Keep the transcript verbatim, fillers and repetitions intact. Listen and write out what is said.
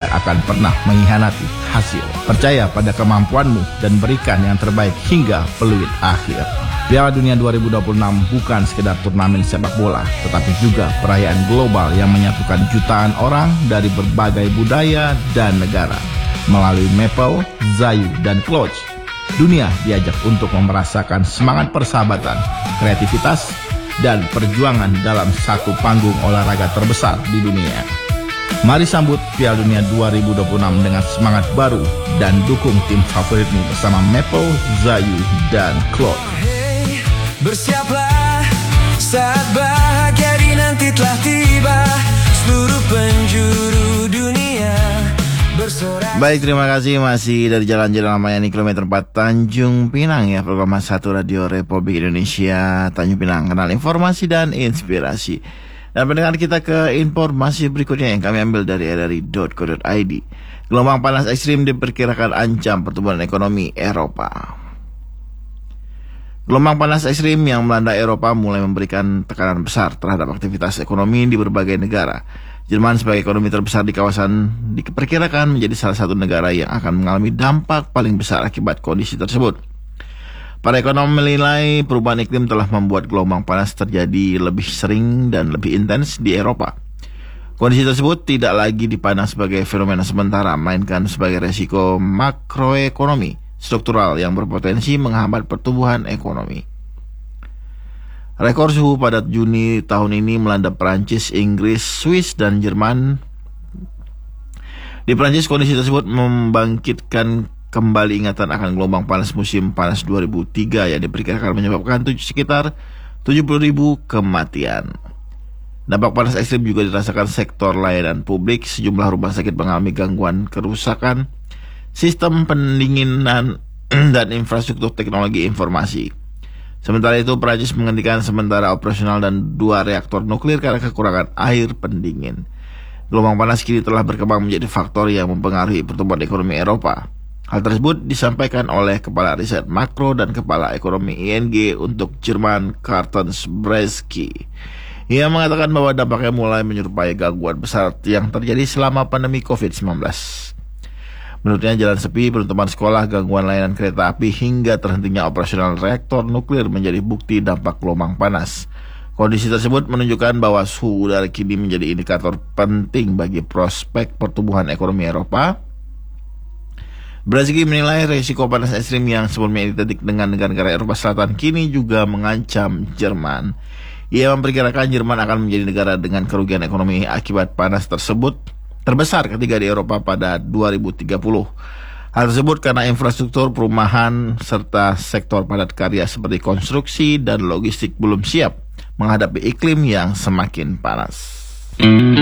tidak akan pernah mengkhianati hasil. Percaya pada kemampuanmu dan berikan yang terbaik hingga peluit akhir. Piala Dunia dua ribu dua puluh enam bukan sekedar turnamen sepak bola, tetapi juga perayaan global yang menyatukan jutaan orang dari berbagai budaya dan negara. Melalui Maple, Zayu, dan Clutch, dunia diajak untuk merasakan semangat persahabatan, kreativitas, dan perjuangan dalam satu panggung olahraga terbesar di dunia. Mari sambut Piala Dunia dua ribu dua puluh enam dengan semangat baru dan dukung tim favoritmu bersama Maple, Zayu, dan Clutch. Bersiaplah, saat bahagia dinanti telah tiba. Seluruh penjuru dunia bersorak. Baik, terima kasih. Masih dari Jalan-Jalan Ramayani kilometer empat Tanjung Pinang ya, program satu Radio Republik Indonesia Tanjung Pinang, kenal informasi dan inspirasi. Dan pendengar kita ke informasi berikutnya yang kami ambil dari r r i dot co dot i d. Gelombang panas ekstrim diperkirakan ancam pertumbuhan ekonomi Eropa. Gelombang panas ekstrim yang melanda Eropa mulai memberikan tekanan besar terhadap aktivitas ekonomi di berbagai negara. Jerman sebagai ekonomi terbesar di kawasan diperkirakan menjadi salah satu negara yang akan mengalami dampak paling besar akibat kondisi tersebut. Para ekonom menilai perubahan iklim telah membuat gelombang panas terjadi lebih sering dan lebih intens di Eropa. Kondisi tersebut tidak lagi dipandang sebagai fenomena sementara, melainkan sebagai resiko makroekonomi struktural yang berpotensi menghambat pertumbuhan ekonomi. Rekor suhu pada Juni tahun ini melanda Perancis, Inggris, Swiss, dan Jerman. Di Perancis, kondisi tersebut membangkitkan kembali ingatan akan gelombang panas musim panas dua ribu tiga yang diperkirakan menyebabkan sekitar tujuh puluh ribu kematian. Dampak panas ekstrim juga dirasakan sektor layanan publik. Sejumlah rumah sakit mengalami gangguan kerusakan sistem pendinginan dan infrastruktur teknologi informasi. Sementara itu, Prancis menghentikan sementara operasional dan dua reaktor nuklir karena kekurangan air pendingin. Gelombang panas kini telah berkembang menjadi faktor yang mempengaruhi pertumbuhan ekonomi Eropa. Hal tersebut disampaikan oleh Kepala Riset Makro dan Kepala Ekonomi I N G untuk Jerman, Carsten Breski. Ia mengatakan bahwa dampaknya mulai menyerupai gangguan besar yang terjadi selama pandemi covid sembilan belas. Menurutnya, jalan sepi, penutupan sekolah, gangguan layanan kereta api, hingga terhentinya operasional reaktor nuklir menjadi bukti dampak gelombang panas. Kondisi tersebut menunjukkan bahwa suhu udara kini menjadi indikator penting bagi prospek pertumbuhan ekonomi Eropa. Breski menilai risiko panas ekstrim yang sebelumnya identik dengan negara-negara Eropa Selatan kini juga mengancam Jerman. Ia memperkirakan Jerman akan menjadi negara dengan kerugian ekonomi akibat panas tersebut terbesar ketiga di Eropa pada dua ribu tiga puluh. Hal tersebut karena infrastruktur perumahan serta sektor padat karya seperti konstruksi dan logistik belum siap menghadapi iklim yang semakin panas.